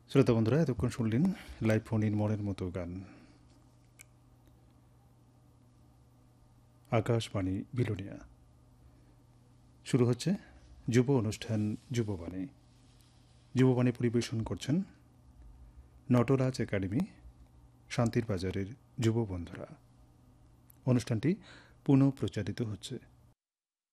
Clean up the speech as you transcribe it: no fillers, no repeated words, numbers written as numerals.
শ্রোতা বন্ধুরা, এতক্ষণ শুনলেন লাইভ ফোন ইন মনের মতো গান। আকাশবাণী বিলোনিয়া। শুরু হচ্ছে যুব অনুষ্ঠান যুববাণী। যুববাণী পরিবেশন করছেন নটরাজ একাডেমি, শান্তির বাজারের যুব বন্ধুরা। অনুষ্ঠানটি পুনঃ প্রচারিত হচ্ছে।